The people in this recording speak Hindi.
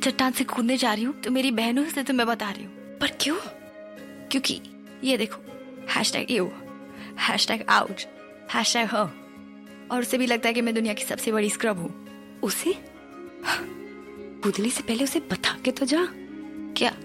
चट्टान से कूदने जा रही हूँ तो मेरी बहनों से तो मैं बता रही हूँ। पर क्यों? क्योंकि ये देखो, #you, #ouch, #her, और उसे भी लगता है कि मैं दुनिया की सबसे बड़ी स्क्रब हूँ। उसे? कूदने से पहले उसे बता के तो जा। क्या?